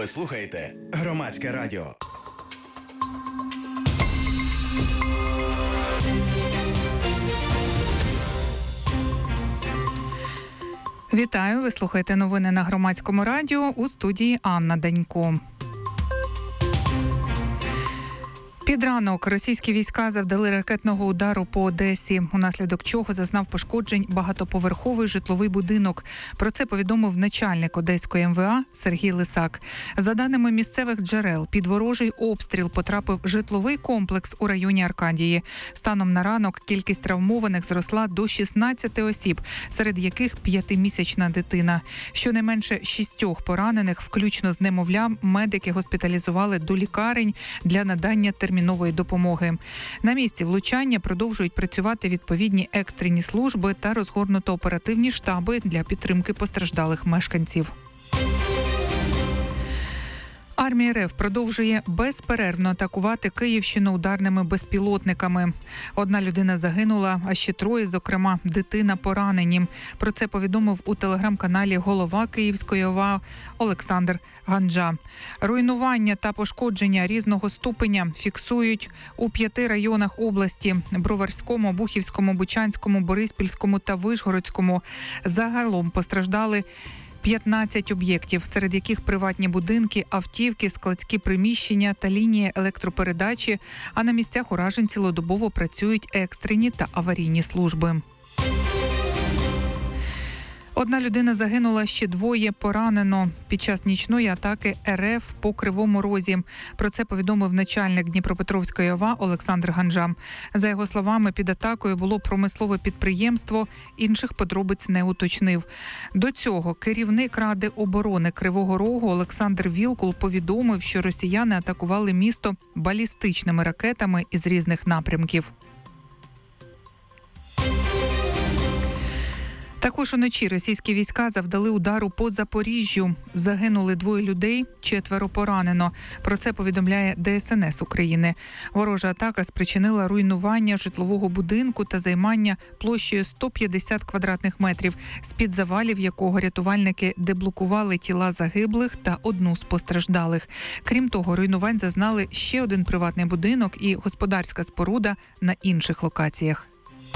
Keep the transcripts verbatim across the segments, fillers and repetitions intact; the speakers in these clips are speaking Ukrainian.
Ви слухаєте Громадське радіо. Вітаю, ви слухаєте новини на Громадському радіо, у студії Анна Данько. Під ранок російські війська завдали ракетного удару по Одесі, унаслідок чого зазнав пошкоджень багатоповерховий житловий будинок. Про це повідомив начальник Одеської ем ве а Сергій Лисак. За даними місцевих джерел, під ворожий обстріл потрапив житловий комплекс у районі Аркадії. Станом на ранок кількість травмованих зросла до шістнадцяти осіб, серед яких п'ятимісячна дитина. Щонайменше шістьох поранених, включно з немовлям, медики госпіталізували до лікарень для надання термінової термінової допомоги. На місці влучання продовжують працювати відповідні екстрені служби та розгорнуто оперативні штаби для підтримки постраждалих мешканців. Армія РФ продовжує безперервно атакувати Київщину ударними безпілотниками. Одна людина загинула, а ще троє, зокрема дитина, поранені. Про це повідомив у телеграм-каналі голова Київської ОВА ОВА Олександр Ганджа. Руйнування та пошкодження різного ступеня фіксують у п'яти районах області – Броварському, Обухівському, Бучанському, Бориспільському та Вишгородському. Загалом постраждали п'ятнадцять об'єктів, серед яких приватні будинки, автівки, складські приміщення та лінії електропередачі, а на місцях уражень цілодобово працюють екстрені та аварійні служби. Одна людина загинула, ще двоє поранено під час нічної атаки РФ по Кривому Розі. Про це повідомив начальник Дніпропетровської ОВА Олександр Ганджа. За його словами, під атакою було промислове підприємство, інших подробиць не уточнив. До цього керівник Ради оборони Кривого Рогу Олександр Вілкул повідомив, що росіяни атакували місто балістичними ракетами із різних напрямків. Також уночі російські війська завдали удару по Запоріжжю. Загинули двоє людей, четверо поранено. Про це повідомляє Де Ес Ен Ес України. Ворожа атака спричинила руйнування житлового будинку та займання площею сто п'ятдесят квадратних метрів, з-під завалів якого рятувальники деблокували тіла загиблих та одну з постраждалих. Крім того, руйнувань зазнали ще один приватний будинок і господарська споруда на інших локаціях.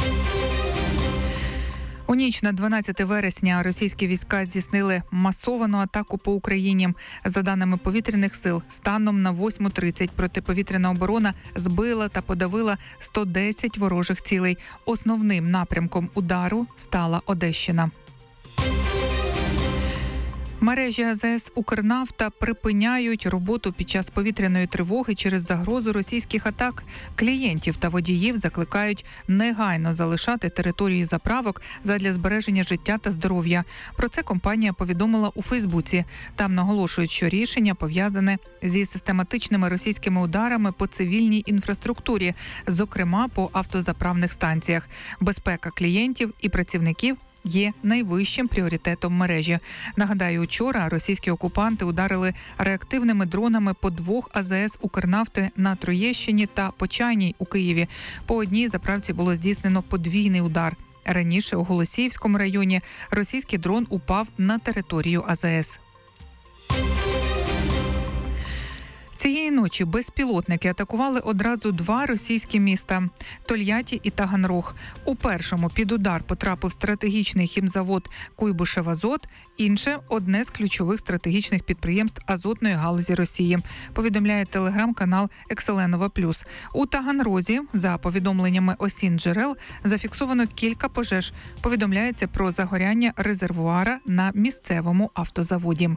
У ніч на дванадцяте вересня російські війська здійснили масовану атаку по Україні. За даними повітряних сил, станом на восьму тридцять протиповітряна оборона збила та подавила сто десять ворожих цілей. Основним напрямком удару стала Одещина. Мережі А З С «Укрнафта» припиняють роботу під час повітряної тривоги через загрозу російських атак. Клієнтів та водіїв закликають негайно залишати території заправок задля збереження життя та здоров'я. Про це компанія повідомила у Фейсбуці. Там наголошують, що рішення пов'язане зі систематичними російськими ударами по цивільній інфраструктурі, зокрема по автозаправних станціях. Безпека клієнтів і працівників є найвищим пріоритетом мережі. Нагадаю, вчора російські окупанти ударили реактивними дронами по двох А З С «Укрнафти» на Троєщині та Почайній у Києві. По одній заправці було здійснено подвійний удар. Раніше у Голосіївському районі російський дрон упав на територію А З С. Цієї ночі безпілотники атакували одразу два російські міста – Тольятті і Таганрог. У першому під удар потрапив стратегічний хімзавод «Куйбишевазот», інше – одне з ключових стратегічних підприємств азотної галузі Росії, повідомляє телеграм-канал «Екселенова Плюс». У Таганрозі, за повідомленнями осін джерел, зафіксовано кілька пожеж. Повідомляється про загоряння резервуара на місцевому автозаводі.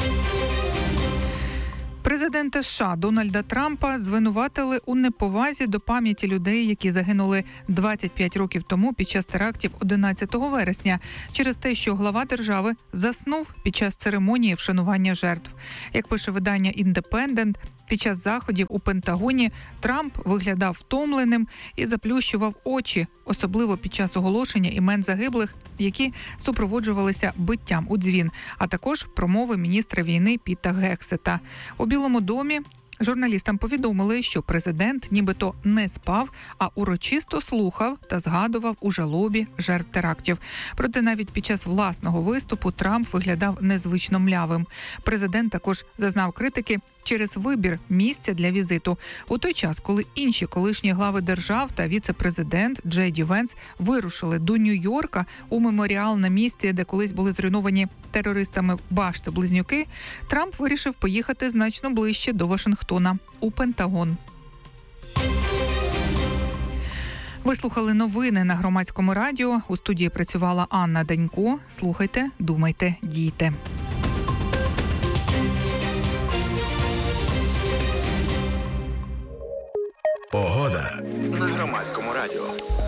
Президента США Дональда Трампа звинуватили у неповазі до пам'яті людей, які загинули двадцять п'ять років тому під час терактів одинадцятого вересня, через те, що глава держави заснув під час церемонії вшанування жертв. Як пише видання «Індепендент», під час заходів у Пентагоні Трамп виглядав втомленим і заплющував очі, особливо під час оголошення імен загиблих, які супроводжувалися биттям у дзвін, а також промови міністра війни Піта Гексета. У Білому домі Журналістам повідомили, що президент нібито не спав, а урочисто слухав та згадував у жалобі жертв терактів. Проте навіть під час власного виступу Трамп виглядав незвично млявим. Президент також зазнав критики через вибір місця для візиту. У той час, коли інші колишні глави держав та віце-президент Джей Ді Венс вирушили до Нью-Йорка у меморіал на місці, де колись були зруйновані терористами башти-близнюки, Трамп вирішив поїхати значно ближче до Вашингтона – у Пентагон. Ви слухали новини на Громадському радіо. У студії працювала Анна Данько. Слухайте, думайте, дійте. Погода на Громадському радіо.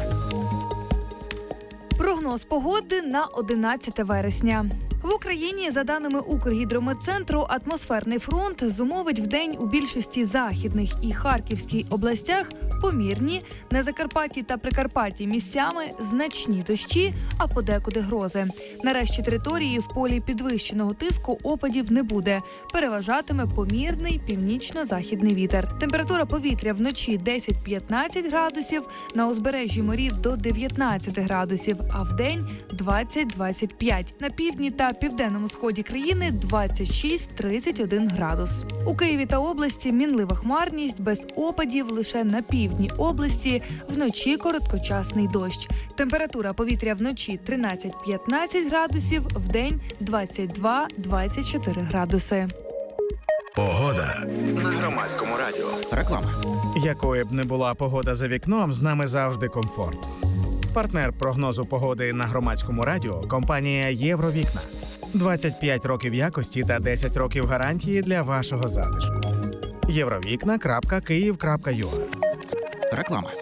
Прогноз погоди на одинадцяте вересня. В Україні, за даними Укргідрометцентру, атмосферний фронт зумовить вдень у більшості західних і Харківській областях помірні, на Закарпатті та Прикарпатті місцями значні дощі, а подекуди грози. На решті території в полі підвищеного тиску опадів не буде. Переважатиме помірний північно-західний вітер. Температура повітря вночі десять-п'ятнадцять градусів, на узбережжі морів до дев'ятнадцять градусів, а вдень двадцять-двадцять п'ять. На півдні та південному сході країни двадцять шість - тридцять один градус. У Києві та області мінлива хмарність, без опадів лише на півдні області, вночі короткочасний дощ. Температура повітря вночі тринадцять-п'ятнадцять градусів, вдень двадцять два - двадцять чотири градуси. Погода на Громадському радіо. Реклама. Якою б не була погода за вікном, з нами завжди комфорт. Партнер прогнозу погоди на Громадському радіо – компанія «Євровікна». двадцять п'ять років якості та десять років гарантії для вашого затишку. євровікна крапка київ крапка ю а. Реклама.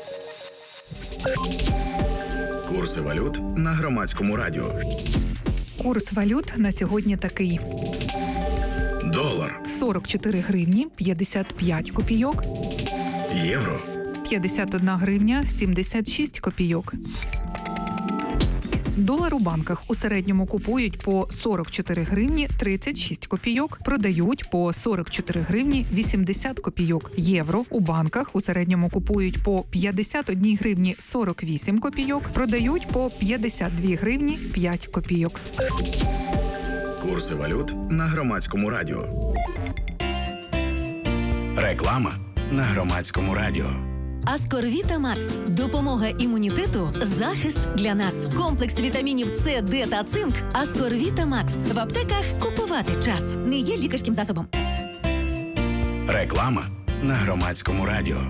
Курси валют на Громадському радіо. Курс валют на сьогодні такий. Долар. сорок чотири гривні п'ятдесят п'ять копійок. Євро. п'ятдесят одна гривня сімдесят шість копійок. Долар у банках у середньому купують по сорок чотири гривні тридцять шість копійок, продають по сорок чотири гривні вісімдесят копійок. Євро у банках у середньому купують по п'ятдесят одна гривні сорок вісім копійок, продають по п'ятдесят дві гривні п'ять копійок. Курси валют на Громадському радіо. Реклама на Громадському радіо. Аскорвіта Макс. Допомога імунітету, захист для нас. Комплекс вітамінів С, Д та цинк. Аскорвіта Макс. В аптеках купувати час. Не є лікарським засобом. Реклама на Громадському радіо.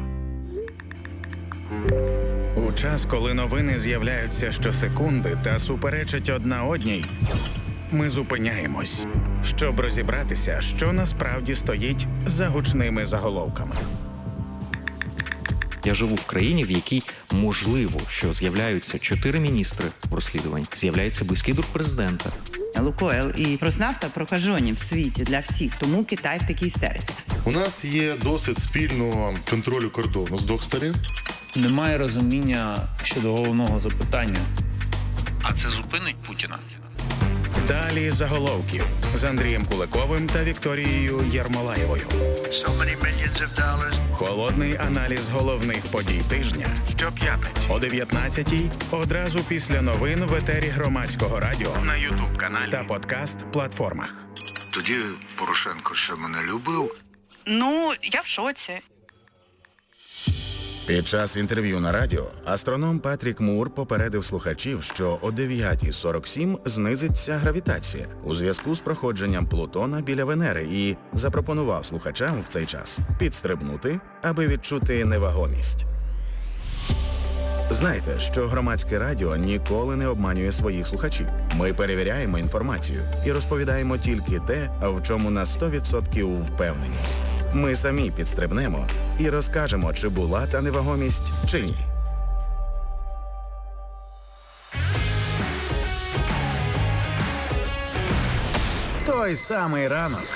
У час, коли новини з'являються щосекунди та суперечать одна одній, ми зупиняємось, щоб розібратися, що насправді стоїть за гучними заголовками. Я живу в країні, в якій можливо, що з'являються чотири міністри в розслідуванні, з'являється близький друг президента. Лукойл і Роснафта прокажені в світі для всіх, тому Китай в такій істериці. У нас є досвід спільного контролю кордону з двох сторін. Немає розуміння щодо головного запитання. А це зупинить Путіна? Далі заголовків з Андрієм Куликовим та Вікторією Єрмолаєвою. Холодний аналіз головних подій тижня. Щоп'ятниці о дев'ятнадцятій, одразу після новин в етері Громадського радіо, на ютуб-каналі та подкаст-платформах. Тоді Порошенко ще мене любив? Ну, я в шоці. Під час інтерв'ю на радіо астроном Патрік Мур попередив слухачів, що о дев'ята сорок сім знизиться гравітація у зв'язку з проходженням Плутона біля Венери і запропонував слухачам в цей час підстрибнути, аби відчути невагомість. Знайте, що Громадське радіо ніколи не обманює своїх слухачів. Ми перевіряємо інформацію і розповідаємо тільки те, в чому на сто відсотків впевнені. Ми самі підстрибнемо і розкажемо, чи була та невагомість, чи ні. Той самий ранок.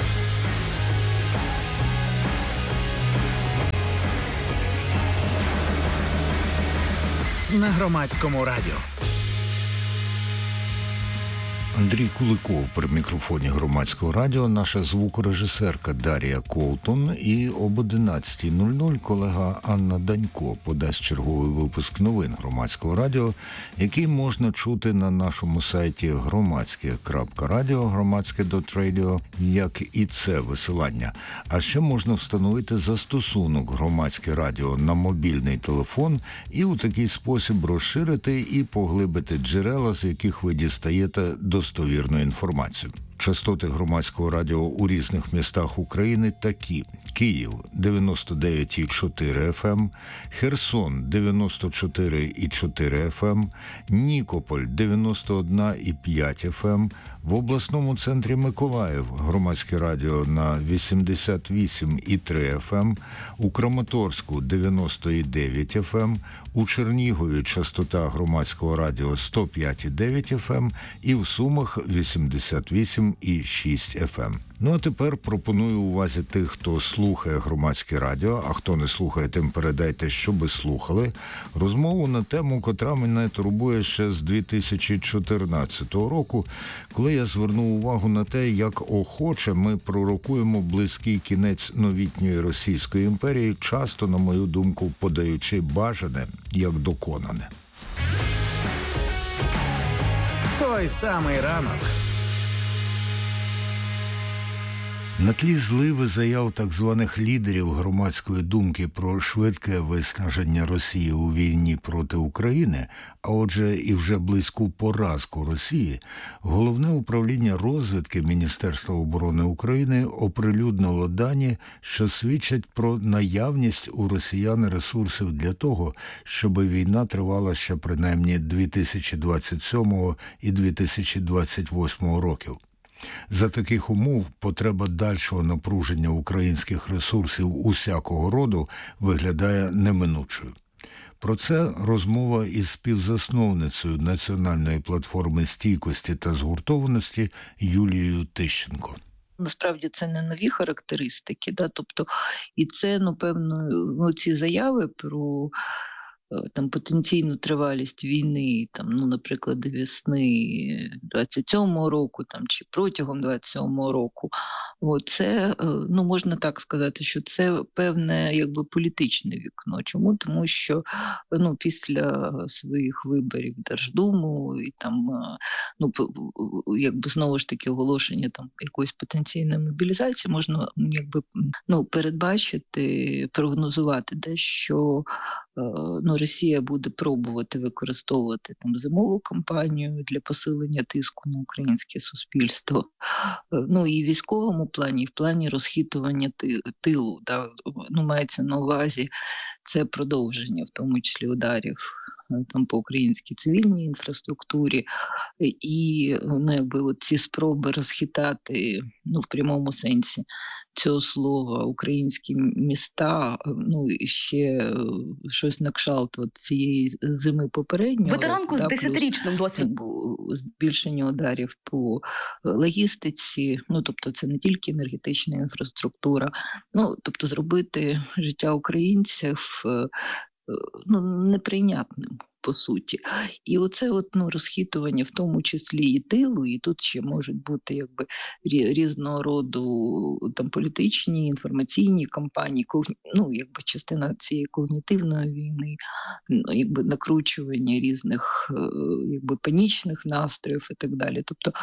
На Громадському радіо. Андрій Куликов при мікрофоні Громадського радіо, наша звукорежисерка Дар'я Ковтун, і об одинадцятій нуль нуль колега Анна Данько подасть черговий випуск новин Громадського радіо, який можна чути на нашому сайті громадське крапка радіо, громадське крапка радіо, як і це висилання. А ще можна встановити застосунок Громадське радіо на мобільний телефон і у такий спосіб розширити і поглибити джерела, з яких ви дістаєте достовірну інформацію. Частоти Громадського радіо у різних містах України такі: Київ дев'яносто дев'ять і чотири еф ем, Херсон дев'яносто чотири і чотири еф ем, Нікополь дев'яносто один і п'ять еф ем, в обласному центрі Миколаїв Громадське радіо на вісімдесят вісім і три еф ем, у Краматорську дев'яносто і дев'ять еф ем, у Чернігові частота Громадського радіо сто п'ять і дев'ять еф ем і в Сумах вісімдесят вісім і шість еф ем. Ну а тепер пропоную увазі тих, хто слухає Громадське радіо, а хто не слухає, тим передайте, щоби слухали, розмову на тему, котра мене турбує ще з дві тисячі чотирнадцятого року, коли я звернув увагу на те, як охоче ми пророкуємо близький кінець новітньої Російської імперії, часто, на мою думку, подаючи бажане як доконане. Той самий ранок. На тлі зливи заяв так званих лідерів громадської думки про швидке виснаження Росії у війні проти України, а отже і вже близьку поразку Росії, Головне управління розвідки Міністерства оборони України оприлюднило дані, що свідчать про наявність у росіян ресурсів для того, щоб війна тривала ще принаймні дві тисячі двадцять сьомого і дві тисячі двадцять восьмого років. За таких умов потреба дальшого напруження українських ресурсів усякого роду виглядає неминучою. Про це розмова із співзасновницею Національної платформи стійкості та згуртованості Юлією Тищенко. Насправді це не нові характеристики, да? Тобто і це, ну, певно, ну, ці заяви про там потенційну тривалість війни, там, ну, наприклад, до весни двадцять сьомого року, там, чи протягом двадцять сьомого року, от, це, ну, можна так сказати, що це певне, якби, політичне вікно. Чому? Тому що, ну, після своїх виборів в Держдуму і там, ну, якби, знову ж таки, оголошення там якоїсь потенційної мобілізації можна, якби, ну, передбачити, прогнозувати, де, що, ну, Росія буде пробувати використовувати там зимову кампанію для посилення тиску на українське суспільство. Ну і в військовому плані, і в плані розхитування тилу. Да, ну, мається на увазі це продовження, в тому числі ударів там по українській цивільній інфраструктурі, і, ну, якби, от ці спроби розхитати, ну, в прямому сенсі цього слова, українські міста, ну, і ще щось на кшталт от цієї зими попереднього. Ветеранку з десятирічним досвідом. Збільшення ударів по логістиці, ну, тобто це не тільки енергетична інфраструктура, ну, тобто зробити життя українців, ну, неприйнятним, по суті. І оце от, ну, розхитування, в тому числі і тилу, і тут ще можуть бути, якби, різного роду там політичні, інформаційні кампанії, ну, якби, частина цієї когнітивної війни, якби, накручування різних, якби, панічних настроїв і так далі. Тобто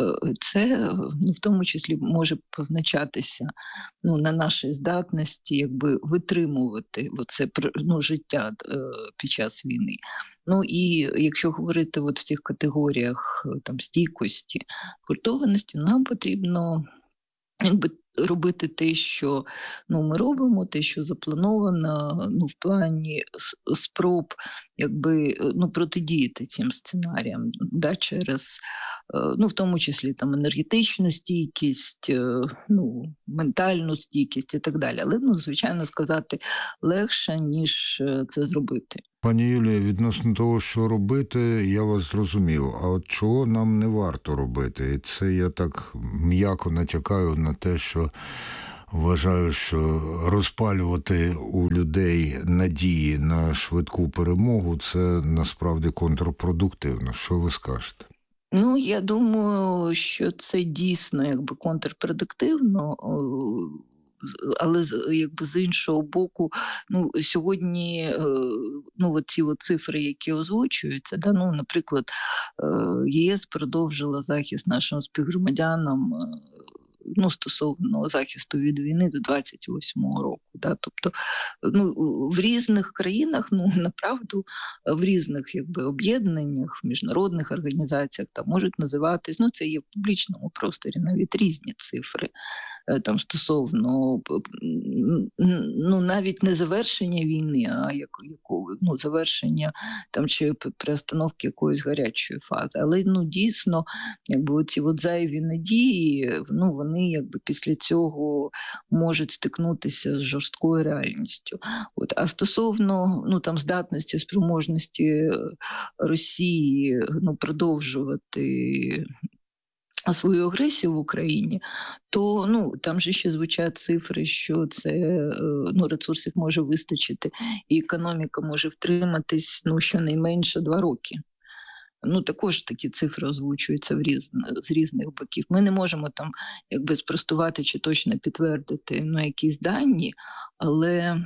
це, ну, в тому числі може позначатися, ну, на нашій здатності, якби, витримувати оце, ну, життя під час війни. Ну і якщо говорити от в цих категоріях там стійкості, гуртованості, нам потрібно, якби, робити те, що, ну, ми робимо, те, що заплановано, ну, в плані спроб, якби, ну, протидіяти цим сценаріям, да, через, ну, в тому числі там енергетичну стійкість, ну, ментальну стійкість і так далі. Але, ну, звичайно, сказати легше, ніж це зробити. Пані Юлія, відносно того, що робити, я вас зрозумів. А от чого нам не варто робити? І це я так м'яко натякаю на те, що вважаю, що розпалювати у людей надії на швидку перемогу – це насправді контрпродуктивно. Що ви скажете? Ну, я думаю, що це дійсно якби контрпродуктивно, але якби з іншого боку, ну сьогодні, ну ці от цифри, які озвучуються, да, ну, наприклад, ЄС продовжила захист нашим співгромадянам, ну, стосовно захисту від війни до двадцять восьмого року. Да? Тобто, ну, в різних країнах, ну, направду, в різних якби, об'єднаннях, в міжнародних організаціях там можуть називатись, ну, це є в публічному просторі навіть різні цифри там стосовно, ну, навіть не завершення війни, а як, якого, ну, завершення там чи перестановки якоїсь гарячої фази. Але, ну, дійсно, якби оці от зайві надії, ну, вони якби після цього можуть стикнутися з жорсткою реальністю. От. А стосовно, ну, там, здатності, спроможності Росії, ну, продовжувати свою агресію в Україні, то, ну, там же ще звучать цифри, що це, ну, ресурсів може вистачити, і економіка може втриматись, ну, щонайменше два роки. Ну, також такі цифри озвучуються в різ... з різних боків. Ми не можемо там якби спростувати чи точно підтвердити, ну, якісь дані, але,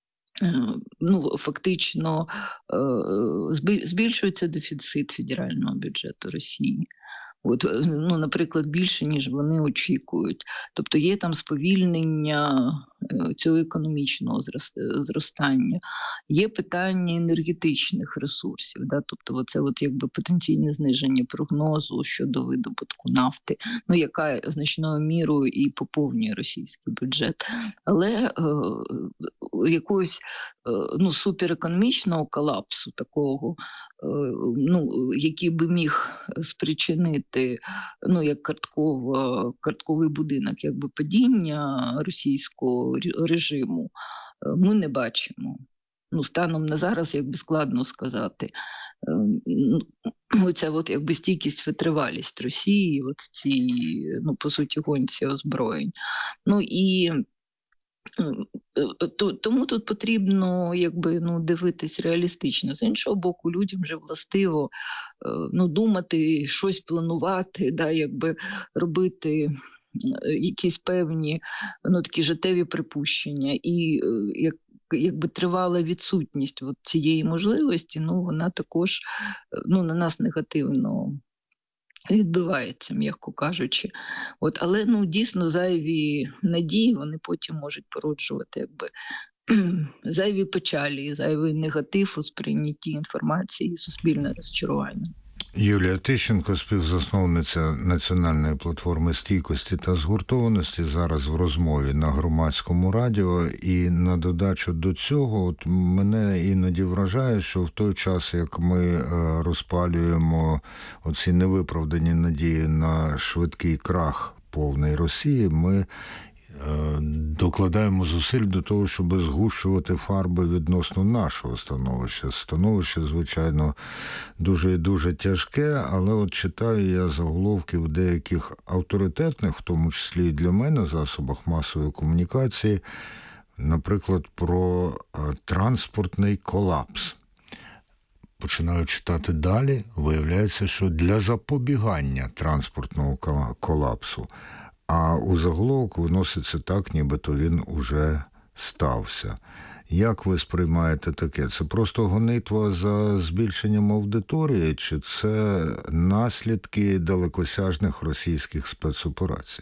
ну, фактично збільшується дефіцит федерального бюджету Росії. От, ну, наприклад, більше, ніж вони очікують. Тобто є там сповільнення цього економічного зростання, є питання енергетичних ресурсів, да? Тобто оце от якби потенційне зниження прогнозу щодо видобутку нафти, ну, яка значною мірою і поповнює російський бюджет. Але е, якогось е, ну, суперекономічного колапсу такого, е, ну, який би міг спричинити, ну, як картково, картковий будинок, якби падіння російського режиму, ми не бачимо. Ну, станом на зараз, якби складно сказати. Оця от, якби стійкість, витривалість Росії, от ці, ну, по суті, гонці озброєнь. Ну, і тому тут потрібно якби, ну, дивитись реалістично. З іншого боку, людям вже властиво, ну, думати, щось планувати, да, якби робити якісь певні, ну, такі життєві припущення. І як якби тривала відсутність от цієї можливості, ну, вона також, ну, на нас негативно відбивається, м'яко кажучи. От, але, ну, дійсно зайві надії, вони потім можуть породжувати якби зайві печалі, зайвий негатив у сприйнятті інформації і суспільне розчарування. Юлія Тищенко, співзасновниця Національної платформи стійкості та згуртованості, зараз в розмові на Громадському радіо. І на додачу до цього, от мене іноді вражає, що в той час, як ми розпалюємо оці невиправдані надії на швидкий крах повної Росії, ми докладаємо зусиль до того, щоб згущувати фарби відносно нашого становища. Становище, звичайно, дуже і дуже тяжке, але от читаю я заголовки в деяких авторитетних, в тому числі і для мене, засобах масової комунікації, наприклад, про транспортний колапс. Починаю читати далі, виявляється, що для запобігання транспортного колапсу, а у заголовок виноситься так, нібито він уже стався. Як ви сприймаєте таке? Це просто гонитва за збільшенням аудиторії, чи це наслідки далекосяжних російських спецоперацій?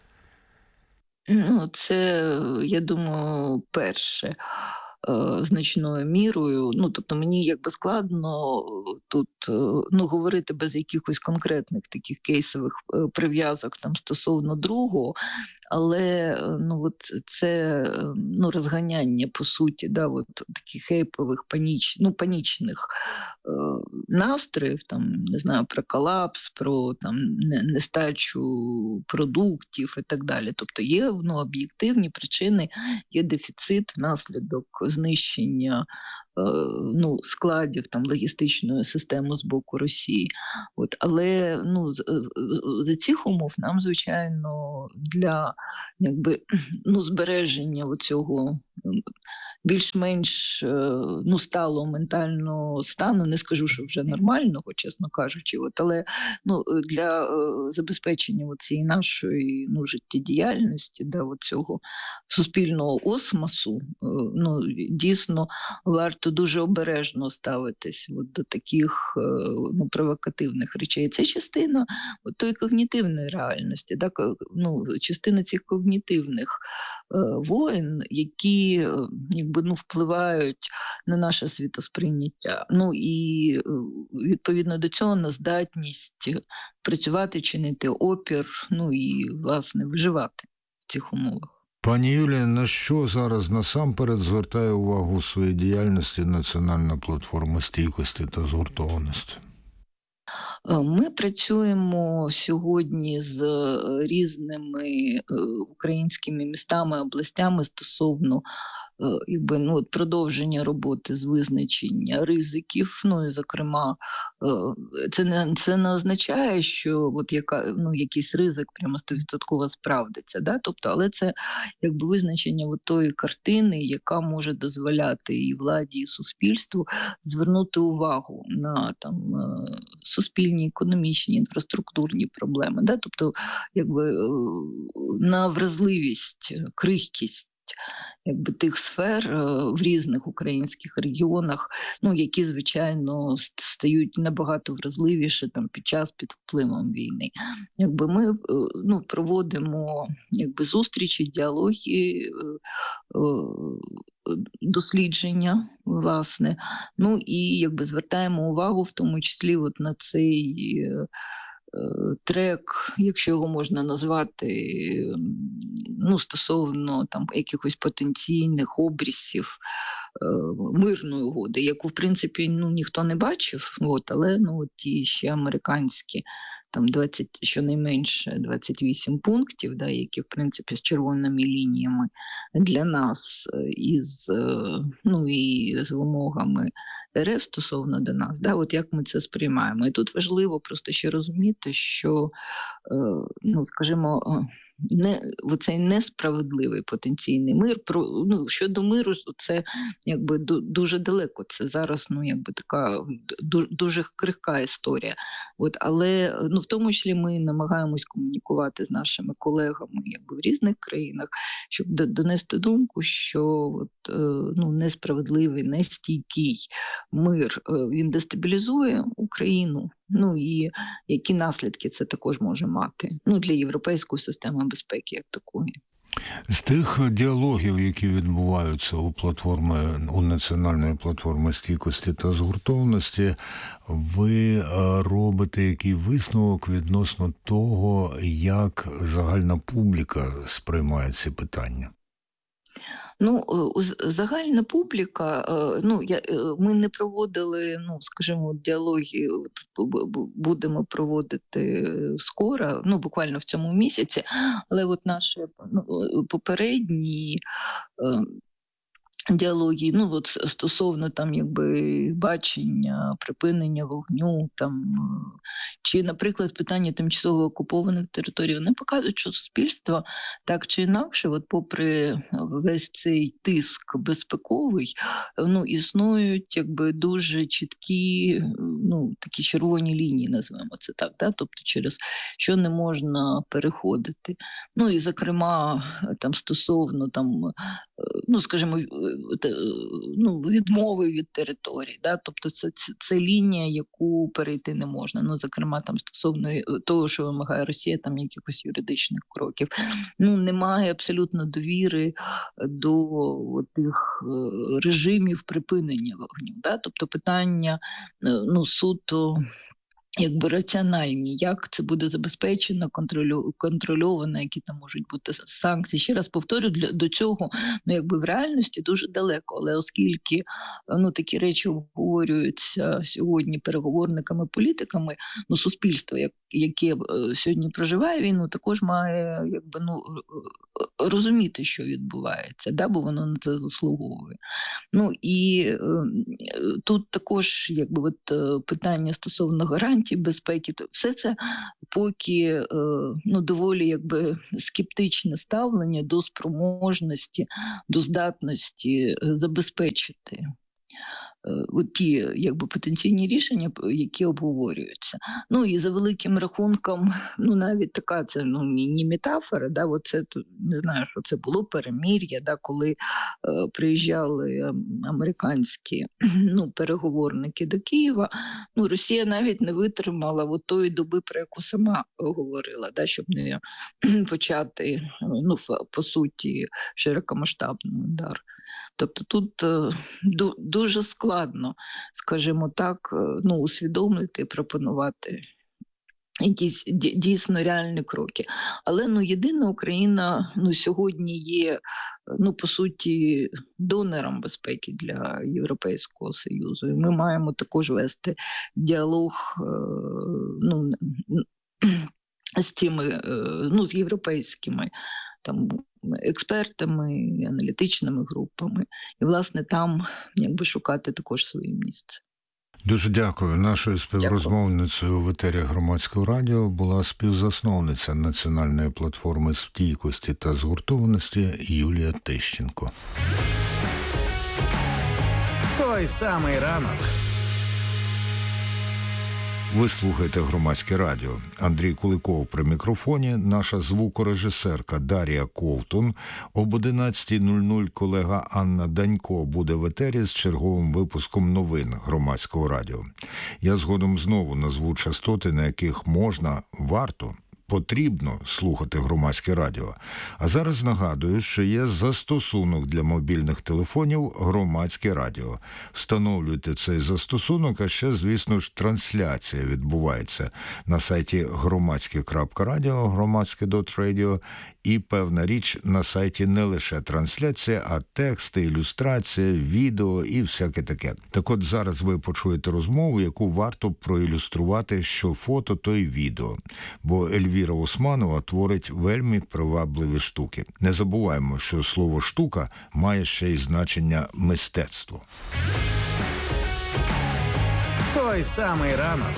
Ну, це, я думаю, перше. Значною мірою, ну, тобто мені якби складно тут, ну, говорити без якихось конкретних таких кейсових прив'язок там стосовно другого, але, ну, от це, ну, розганяння, по суті, да, от таких хейпових, паніч, ну, панічних е, настроїв, там, не знаю, про колапс, про там нестачу продуктів і так далі. Тобто є, ну, об'єктивні причини, є дефіцит внаслідок знищення, ну, складів там логістичної системи з боку Росії. От, але, ну, за цих умов нам, звичайно, для якби, ну, збереження цього більш-менш ну, сталого ментального стану, не скажу, що вже нормального, чесно кажучи, от, але ну, для забезпечення цієї нашої ну, життєдіяльності, да, от цього суспільного осмосу, ну, дійсно варто дуже обережно ставитись от, до таких ну, провокативних речей. Це частина от, тої когнітивної реальності, да, ну, частина цих когнітивних воєн, які якби, ну, впливають на наше світосприйняття. Ну і відповідно до цього на здатність працювати, чинити опір, ну і, власне, виживати в цих умовах. Пані Юлія, на що зараз насамперед звертає увагу в своїй діяльності Національна платформа стійкості та згуртованості? Ми працюємо сьогодні з різними українськими містами, областями стосовно якби, ну, продовження роботи з визначення ризиків. Ну, і, зокрема, це не, це не означає, що от яка, ну, якийсь ризик прямо сто відсотків справдиться. Да? Тобто, але це якби, визначення от тої картини, яка може дозволяти і владі, і суспільству звернути увагу на там, суспільні, економічні, інфраструктурні проблеми. Да? Тобто, якби, на вразливість, крихкість якби тих сфер в різних українських регіонах, ну, які, звичайно, стають набагато вразливіше там, під час, під впливом війни. Якби ми ну, проводимо якби, зустрічі, діалоги, дослідження, власне, ну, і якби, звертаємо увагу в тому числі от на цей трек, якщо його можна назвати, ну, стосовно там якихось потенційних обрісів е, мирної угоди, яку, в принципі, ну, ніхто не бачив, от, але ну, от ті ще американські там двадцять, щонайменше двадцять вісім пунктів, да, які, в принципі, з червоними лініями для нас із, ну, і з вимогами РФ стосовно до нас, да, от як ми це сприймаємо. І тут важливо просто ще розуміти, що, ну, скажімо, не, оцей несправедливий потенційний мир, про, ну, щодо миру, це якби дуже далеко, це зараз ну, якби така дуже крихка історія. От, але ну, в тому числі ми намагаємось комунікувати з нашими колегами якби, в різних країнах, щоб донести думку, що от, ну, несправедливий, нестійкий мир, він дестабілізує Україну. Ну і які наслідки це також може мати, ну, для європейської системи безпеки як такої. З тих діалогів, які відбуваються у платформи, у Національної платформи стійкості та згуртованості, ви робите який висновок відносно того, як загальна публіка сприймає ці питання? Ну, загальна публіка, ну, я, ми не проводили, ну, скажімо, діалоги, будемо проводити скоро, ну, буквально в цьому місяці, але от наші ну, попередні діалоги, ну, от стосовно там, якби, бачення, припинення вогню, там, чи, наприклад, питання тимчасово окупованих територій, вони показують, що суспільство так чи інакше, от попри весь цей тиск безпековий, ну, існують, якби, дуже чіткі, ну, такі червоні лінії, називаємо це так, да? Тобто через що не можна переходити. Ну, і, зокрема, там, стосовно, там, ну, скажімо, ну, відмови від території, да? Тобто це, це, це лінія, яку перейти не можна. Ну, зокрема, там стосовно того, що вимагає Росія, там якихось юридичних кроків. Ну, немає абсолютно довіри до тих режимів припинення вогню. Да? Тобто питання, ну, суто якби раціональні, як це буде забезпечено, контролю, контрольовано, які там можуть бути санкції. Ще раз повторю, для, до цього, ну, якби в реальності дуже далеко, але оскільки, ну, такі речі обговорюються сьогодні переговорниками, політиками, ну, суспільство, як, яке сьогодні проживає війну, також має, якби, ну, розуміти, що відбувається, да, бо воно на це заслуговує. Ну і е, тут також якби от, е, питання стосовно гарантій безпеки, то все це поки е, ну, доволі якби скептичне ставлення до спроможності, до здатності забезпечити от ті якби потенційні рішення, які обговорюються. Ну і за великим рахунком, ну навіть така це ну не метафора, да, от це не знаю, що це було перемир'я, да, коли е, приїжджали американські ну переговорники до Києва. Ну Росія навіть не витримала от тої доби, про яку сама говорила, да, щоб не почати ну по суті широкомасштабний удар. Тобто тут е, дуже складно, скажімо так, ну, усвідомити і пропонувати якісь дійсно реальні кроки. Але ну, єдина Україна ну, сьогодні є, ну, по суті, донором безпеки для Європейського Союзу. І ми маємо також вести діалог е, ну, з тими, е, ну, з європейськими там експертами, аналітичними групами. І, власне, там якби шукати також своє місце. Дуже дякую. Нашою співрозмовницею в етері Громадського радіо була співзасновниця Національної платформи стійкості та згуртованості Юлія Тищенко. Той самий ранок. Ви слухаєте Громадське радіо. Андрій Куликов при мікрофоні, наша звукорежисерка Дар'я Ковтун. Об одинадцятій нуль нуль колега Анна Данько буде в етері з черговим випуском новин Громадського радіо. Я згодом знову назву частоти, на яких можна, варто, потрібно слухати Громадське радіо. А зараз нагадую, що є застосунок для мобільних телефонів «Громадське радіо». Встановлюйте цей застосунок, а ще, звісно ж, трансляція відбувається на сайті громадське крапка радіо, громадське крапка радіо, і, певна річ, на сайті не лише трансляція, а тексти, ілюстрація, відео і всяке таке. Так от зараз ви почуєте розмову, яку варто проілюструвати що фото, то й відео. Бо Ельвіра Османова творить вельми привабливі штуки. Не забуваємо, що слово «штука» має ще й значення «мистецтво». Той самий ранок.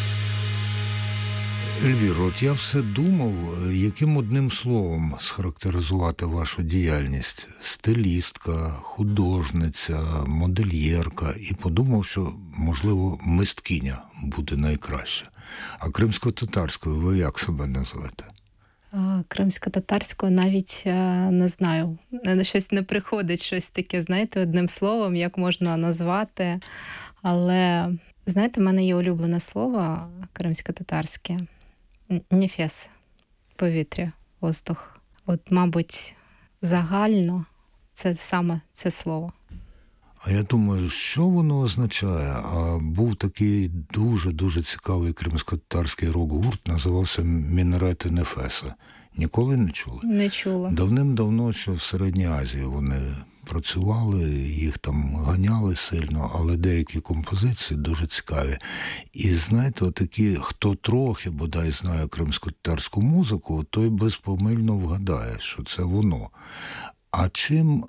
Ельвіро, от я все думав, яким одним словом схарактеризувати вашу діяльність. Стилістка, художниця, модельєрка. І подумав, що, можливо, мисткиня буде найкраще. А кримсько-татарською ви як себе називаєте? Кримсько-татарською навіть не знаю. Щось не приходить, щось таке, знаєте, одним словом, як можна назвати. Але, знаєте, в мене є улюблене слово кримсько-татарське. Нефес. Повітря, воздух. От, мабуть, загально це саме це слово. А я думаю, що воно означає? А був такий дуже-дуже цікавий кримсько-татарський рок-гурт, називався «Мінарети Нефеса». Ніколи не чули? Не чула. Давним-давно, що в Середній Азії вони працювали, їх там ганяли сильно, але деякі композиції дуже цікаві. І знаєте, отакі, хто трохи, бодай, знає кримсько-татарську музику, той безпомильно вгадає, що це воно. А чим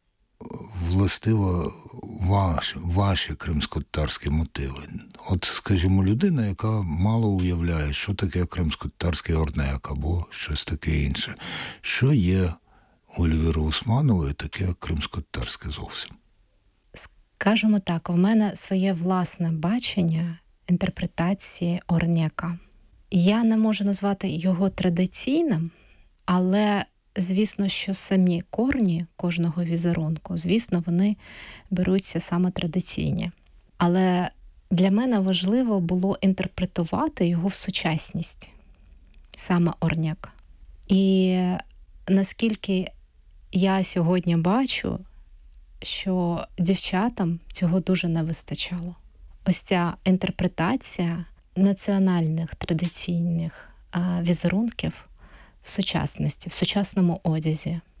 властиво ваші, ваші кримсько-татарські мотиви? От, скажімо, людина, яка мало уявляє, що таке кримсько-татарський орнек або щось таке інше. Що є у Ельвіри Османової таке кримсько-татарське зовсім? Скажімо так, в мене своє власне бачення інтерпретації орнека. Я не можу назвати його традиційним, але звісно, що самі корні кожного візерунку, звісно, вони беруться саме традиційні. Але для мене важливо було інтерпретувати його в сучасність, саме орняк. І наскільки я сьогодні бачу, що дівчатам цього дуже не вистачало. Ось ця інтерпретація національних традиційних візерунків в сучасності, в сучасному одязі.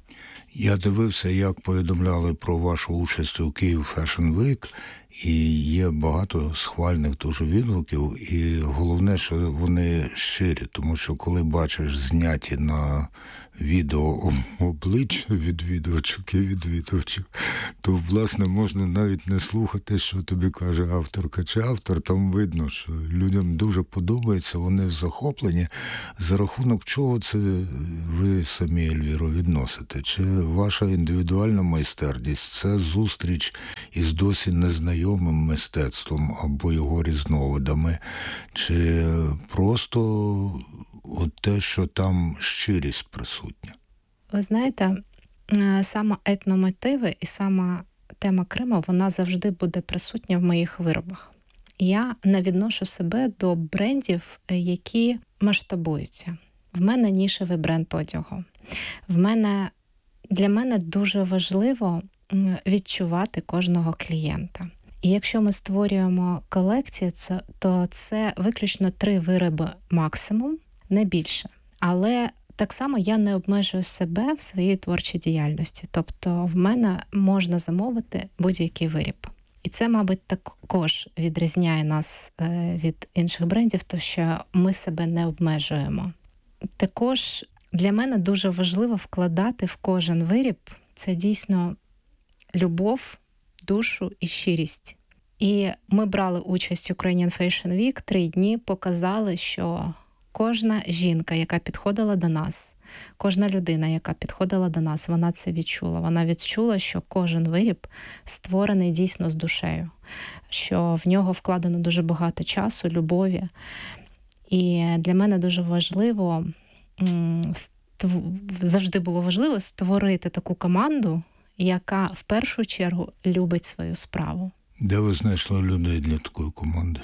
Я дивився, як повідомляли про вашу участь у Київ Fashion Week, і є багато схвальних дуже відгуків, і головне, що вони щирі, тому що коли бачиш зняті на відео обличчя відвідувачок і відвідувачів, то, власне, можна навіть не слухати, що тобі каже авторка чи автор. Там видно, що людям дуже подобається, вони в захопленні. За рахунок чого це ви самі, Ельвіро, відносите? Чи ваша індивідуальна майстерність – це зустріч із досі незнайомим мистецтвом або його різновидами? Чи просто от те, що там щирість присутня? Ви знаєте, саме етномотиви і сама тема Криму, вона завжди буде присутня в моїх виробах. Я не відношу себе до брендів, які масштабуються. В мене нішевий бренд одягу. В мене, для мене дуже важливо відчувати кожного клієнта. І якщо ми створюємо колекцію, то це виключно три вироби максимум, не більше. Але так само я не обмежую себе в своїй творчій діяльності. Тобто в мене можна замовити будь-який виріб. І це, мабуть, також відрізняє нас від інших брендів, тому що ми себе не обмежуємо. Також для мене дуже важливо вкладати в кожен виріб це дійсно любов, душу і щирість. І ми брали участь у Ukrainian Fashion Week, три дні показали, що кожна жінка, яка підходила до нас, кожна людина, яка підходила до нас, вона це відчула. Вона відчула, що кожен виріб створений дійсно з душею, що в нього вкладено дуже багато часу, любові. І для мене дуже важливо, завжди було важливо створити таку команду, яка в першу чергу любить свою справу. Де ви знайшли людей для такої команди?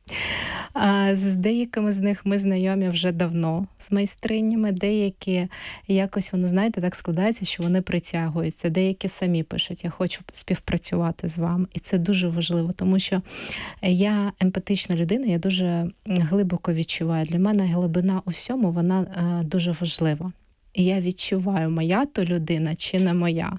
З деякими з них ми знайомі вже давно, з майстринями. Деякі якось, вони, знаєте, так складається, що вони притягуються. Деякі самі пишуть, я хочу співпрацювати з вами. І це дуже важливо, тому що я емпатична людина, я дуже глибоко відчуваю. Для мене глибина у всьому, вона дуже важлива. І я відчуваю, моя то людина чи не моя.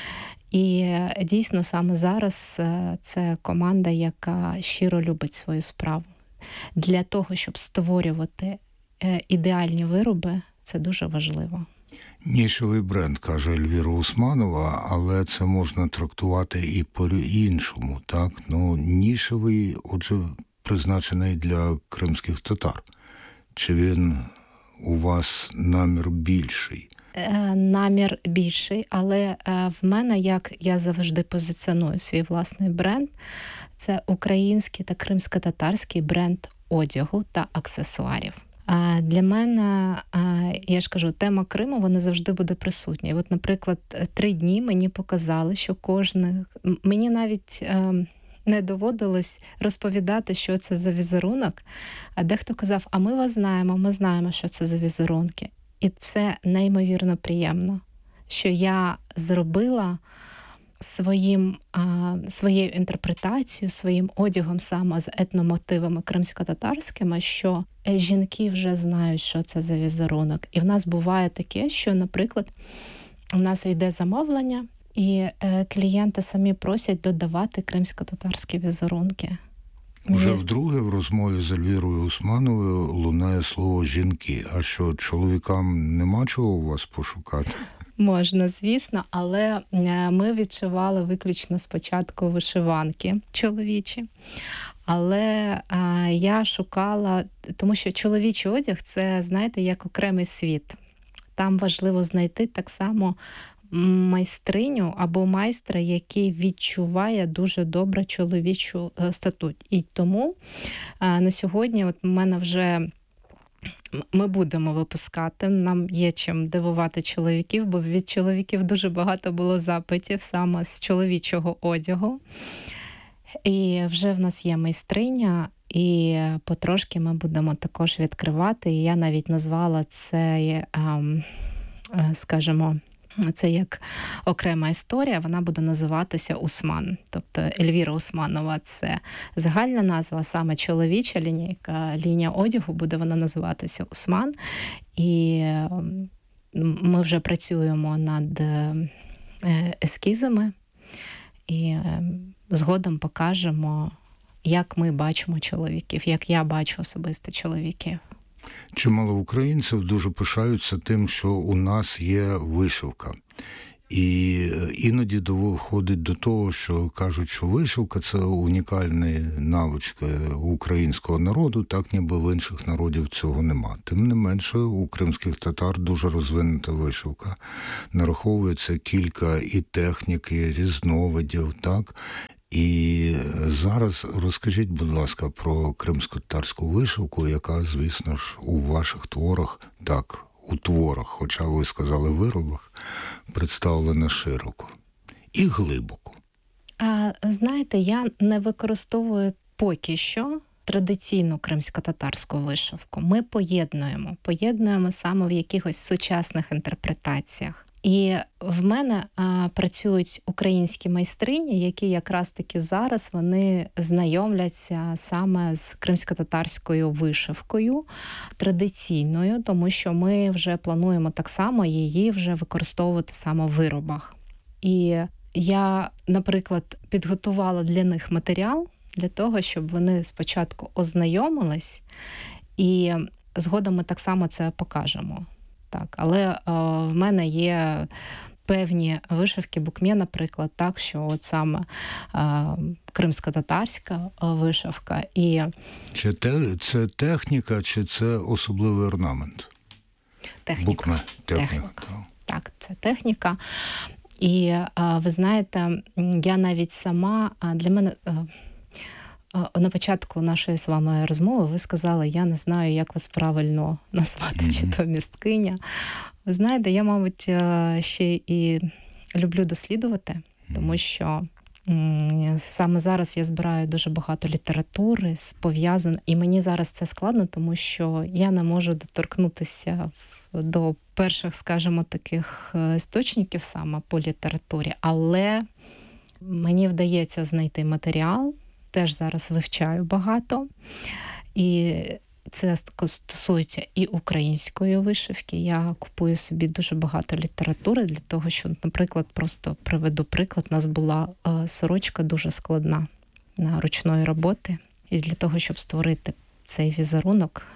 І дійсно саме зараз це команда, яка щиро любить свою справу. Для того, щоб створювати ідеальні вироби, це дуже важливо. Нішевий бренд, каже Ельвіра Усманова, але це можна трактувати і по-іншому, так? Ну, нішевий, отже, призначений для кримських татар. Чи він у вас намір більший? Намір більший, але в мене, як я завжди позиціоную свій власний бренд, це український та кримсько-татарський бренд одягу та аксесуарів. Для мене, я ж кажу, тема Криму, вона завжди буде присутня. І от, наприклад, три дні мені показали, що кожен... Мені навіть не доводилось розповідати, що це за візерунок, а дехто казав, а ми вас знаємо, ми знаємо, що це за візерунки. І це неймовірно приємно, що я зробила своїм, а, своєю інтерпретацією, своїм одягом саме з етномотивами кримсько-татарськими, що жінки вже знають, що це за візерунок. І в нас буває таке, що, наприклад, у нас йде замовлення, і е, клієнти самі просять додавати кримсько-татарські візерунки. Уже вдруге в розмові з Ельвірою Усмановою лунає слово «жінки». А що, чоловікам нема чого у вас пошукати? Можна, звісно, але ми відшивали виключно спочатку вишиванки чоловічі. Але а, я шукала, тому що чоловічий одяг – це, знаєте, як окремий світ. Там важливо знайти так само майстриню або майстра, який відчуває дуже добре чоловічу статуть. І тому а, на сьогодні от в мене вже ми будемо випускати, нам є чим дивувати чоловіків, бо від чоловіків дуже багато було запитів саме з чоловічого одягу. І вже в нас є майстриня, і потрошки ми будемо також відкривати. І я навіть назвала це, скажімо, це як окрема історія, вона буде називатися «Усман». Тобто Ельвіра Усманова – це загальна назва, саме чоловіча лінійка, лінія одягу буде вона називатися «Усман». І ми вже працюємо над ескізами і згодом покажемо, як ми бачимо чоловіків, як я бачу особисто чоловіків. Чимало українців дуже пишаються тим, що у нас є вишивка. І іноді доходить до того, що кажуть, що вишивка – це унікальна навичка українського народу, так ніби в інших народів цього нема. Тим не менше, у кримських татар дуже розвинута вишивка. Нараховується кілька і технік, і різновидів, так? І зараз розкажіть, будь ласка, про кримсько-татарську вишивку, яка, звісно ж, у ваших творах, так, у творах, хоча ви сказали виробах, представлена широко і глибоко. А, знаєте, я не використовую поки що традиційну кримсько-татарську вишивку. Ми поєднуємо, поєднуємо саме в якихось сучасних інтерпретаціях. І в мене а, працюють українські майстрині, які якраз таки зараз вони знайомляться саме з кримсько-татарською вишивкою традиційною, тому що ми вже плануємо так само її вже використовувати саме в виробах. І я, наприклад, підготувала для них матеріал для того, щоб вони спочатку ознайомились, і згодом ми так само це покажемо. Так, але е, в мене є певні вишивки букмє, наприклад, так, що от саме е, кримсько-татарська вишивка. І... Чи те, це техніка, чи це особливий орнамент? Техніка. Букме. Техніка. Техніка. Так, це техніка. І е, ви знаєте, я навіть сама, для мене... Е, На початку нашої з вами розмови ви сказали, я не знаю, як вас правильно назвати, mm-hmm. чи то місткиня. Ви знаєте, я, мабуть, ще і люблю дослідувати, mm-hmm. тому що м- саме зараз я збираю дуже багато літератури, пов'язано, і мені зараз це складно, тому що я не можу доторкнутися до перших, скажімо, таких істочників саме по літературі, але мені вдається знайти матеріал, теж зараз вивчаю багато, і це стосується і української вишивки. Я купую собі дуже багато літератури для того, що, наприклад, просто приведу приклад, у нас була сорочка дуже складна на ручної роботи, і для того, щоб створити цей візерунок,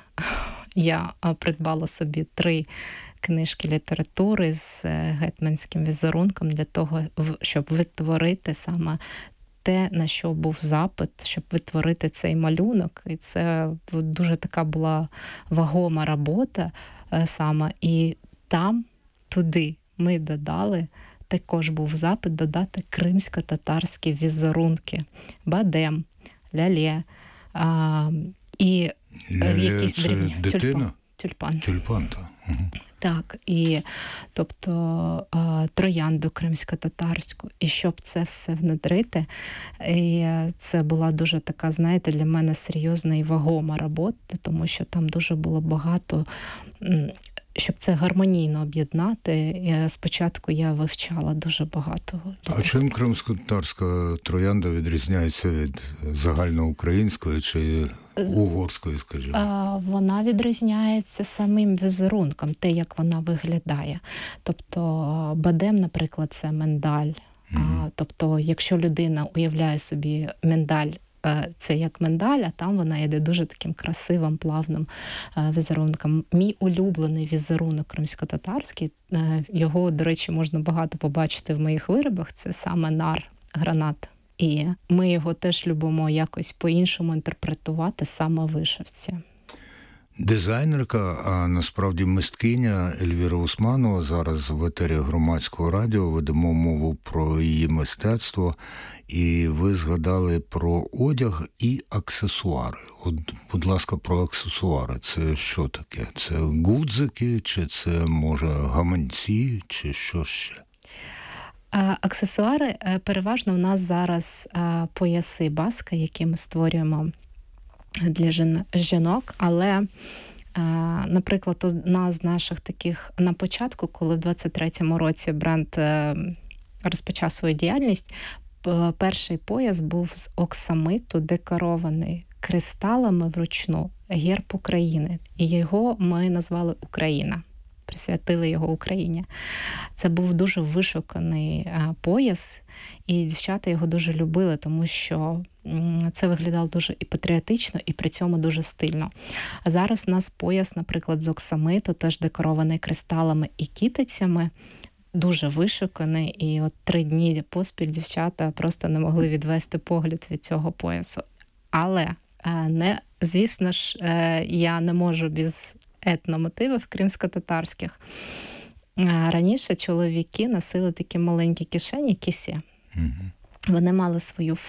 я придбала собі три книжки літератури з гетьманським візерунком для того, щоб відтворити саме те, на що був запит, щоб відтворити цей малюнок. І це дуже така була вагома робота саме. І там, туди ми додали, також був запит додати кримсько-татарські візерунки. Бадем, лялє, а, і лялє якісь дрібні. Дитина? Тюльпан. Тюльпан, так. Угу. Так, і тобто троянду кримсько-татарську, і щоб це все внедрити, і це була дуже така, знаєте, для мене серйозна і вагома робота, тому що там дуже було багато, щоб це гармонійно об'єднати. Спочатку я вивчала дуже багато. А чим кримсько-татарська троянда відрізняється від загальноукраїнської чи угорської, скажімо? Вона відрізняється самим візерунком, те, як вона виглядає. Тобто бадем, наприклад, це миндаль. Mm-hmm. Тобто, якщо людина уявляє собі миндаль, це як миндаль, а там вона йде дуже таким красивим, плавним візерунком. Мій улюблений візерунок кримсько-татарський, його, до речі, можна багато побачити в моїх виробах, це саме нар, гранат. І ми його теж любимо якось по-іншому інтерпретувати саме в вишивці. Дизайнерка, а насправді мисткиня Ельвіра Усманова зараз в етері Громадського радіо, ведемо мову про її мистецтво, і ви згадали про одяг і аксесуари. От, будь ласка, про аксесуари. Це що таке? Це гудзики, чи це, може, гаманці, чи що ще? Аксесуари переважно в нас зараз пояси баска, які ми створюємо для жінок, але, наприклад, одна з наших таких на початку, коли в двадцять третьому році бренд розпочав свою діяльність, перший пояс був з оксамиту, декорований кристалами вручну, герб України. І його ми назвали «Україна». присвятили його Україні. Це був дуже вишуканий пояс, і дівчата його дуже любили, тому що це виглядало дуже і патріотично, і при цьому дуже стильно. А зараз у нас пояс, наприклад, з оксамиту, теж декорований кристалами і китицями, дуже вишуканий, і от три дні поспіль дівчата просто не могли відвести погляд від цього поясу. Але, не, звісно ж, я не можу без етномотивів кримсько-татарських. Раніше чоловіки носили такі маленькі кишені, кісі. Вони мали свою